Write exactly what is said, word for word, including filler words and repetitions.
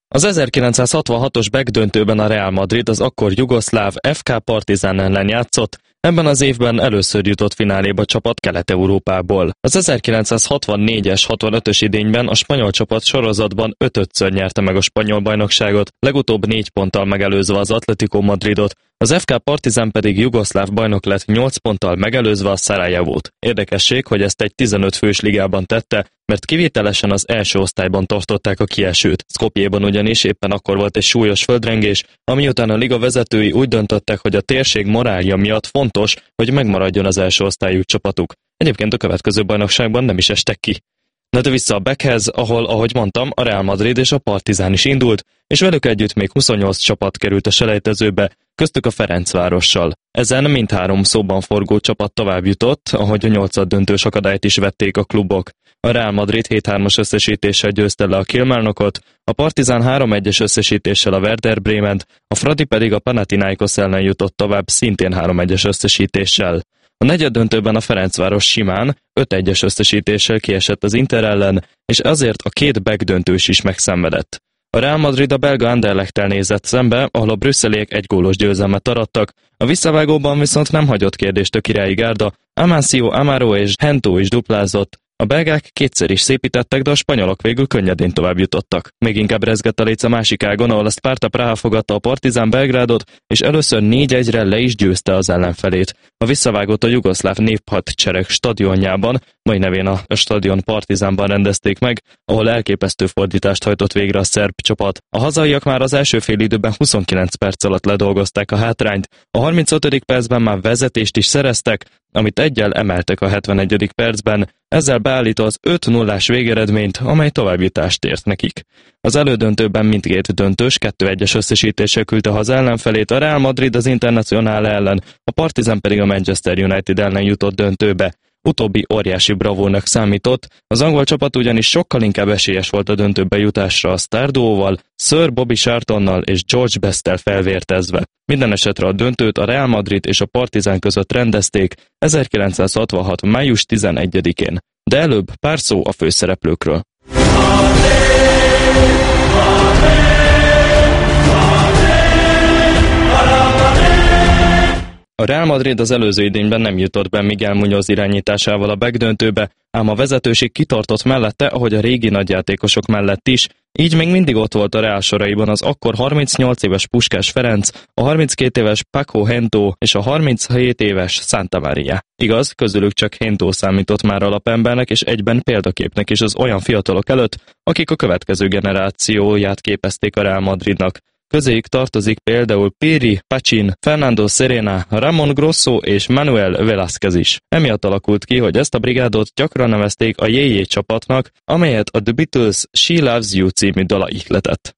Az ezerkilencszázhatvanhatos begdöntőben a Real Madrid az akkor jugoszláv ef ká Partizan ellen játszott, ebben az évben először jutott fináléba csapat Kelet-Európából. Az ezerkilencszázhatvannégyes hatvanötös idényben a spanyol csapat sorozatban ötödször nyerte meg a spanyol bajnokságot, legutóbb négy ponttal megelőzve az Atlético Madridot, az ef ká Partizan pedig jugoszláv bajnok lett nyolc ponttal megelőzve a Szarajevót. Érdekesség, hogy ezt egy tizenöt fős ligában tette, mert kivételesen az első osztályban tartották a kiesőt. Skopjéban ugyanis éppen akkor volt egy súlyos földrengés, ami után a liga vezetői úgy döntöttek, hogy a térség morálja miatt fontos, hogy megmaradjon az első osztályú csapatuk. Egyébként a következő bajnokságban nem is estek ki. Na de vissza a Beckhez, ahol, ahogy mondtam, a Real Madrid és a Partizán is indult, és velük együtt még huszonnyolc csapat került a selejtezőbe, köztük a Ferencvárossal. Ezen mindhárom szóban forgó csapat tovább jutott, ahogy a nyolcaddöntős akadályt is vették a klubok. A Real Madrid hét hármas összesítéssel győzte le a Kilmarnockot, a Partizán három egyes összesítéssel a Werder Brement, a Fradi pedig a Panathinaikos ellen jutott tovább szintén három egyes összesítéssel. A negyeddöntőben a Ferencváros simán öt egyes összesítéssel kiesett az Inter ellen, és azért a két begdöntős is megszenvedett. A Real Madrid a belga Anderlechttel nézett szembe, ahol a brüsszeliek egy gólos győzelmet arattak, a visszavágóban viszont nem hagyott kérdést a királyi gárda, Amancio Amaro és Hento is duplázott. A belgák kétszer is szépítettek, de a spanyolok végül könnyedén tovább jutottak. Még inkább rezgett a léc a másik ágon, ahol a Sparta Praha fogadta a Partizán Belgrádot, és először négy egyre le is győzte az ellenfelét. A visszavágót a jugoszláv néphadsereg stadionjában, mai nevén a stadion Partizánban rendezték meg, ahol elképesztő fordítást hajtott végre a szerb csapat. A hazaiak már az első fél időben huszonkilenc perc alatt ledolgozták a hátrányt, a harmincötödik percben már vezetést is szereztek, amit eggyel emeltek a hetvenegyedik percben, ezzel beállítva az öt nullás végeredményt, amely továbbjutást ért nekik. Az elődöntőben mindkét döntős kettő egyes összesítéssel küldte haza ellenfelét, a Real Madrid az Internacional ellen, a Partizan pedig a Manchester United ellen jutott döntőbe. Utóbbi óriási bravúrnak számított, az angol csapat ugyanis sokkal inkább esélyes volt a döntőbe jutásra a sztárduóval, Sir Bobby Charltonnal és George Besttel felvértezve. Minden esetre a döntőt a Real Madrid és a Partizán között rendezték ezerkilencszázhatvanhat május tizenegyedikén. De előbb pár szó a főszereplőkről. A Real Madrid az előző idényben nem jutott be Miguel Muñoz irányításával a begdöntőbe, ám a vezetőség kitartott mellette, ahogy a régi nagyjátékosok mellett is, így még mindig ott volt a Real soraiban az akkor harmincnyolc éves Puskás Ferenc, a harminckét éves Paco Hento és a harminchét éves Santa Maria. Igaz, közülük csak Hento számított már alapembernek és egyben példaképnek is az olyan fiatalok előtt, akik a következő generációját képezték a Real Madridnak. Közéjük tartozik például Piri, Pacin, Fernando Serena, Ramon Grosso és Manuel Velázquez is. Emiatt alakult ki, hogy ezt a brigádot gyakran nevezték a Jé Jé csapatnak, amelyet a The Beatles She Loves You című dala ihletett.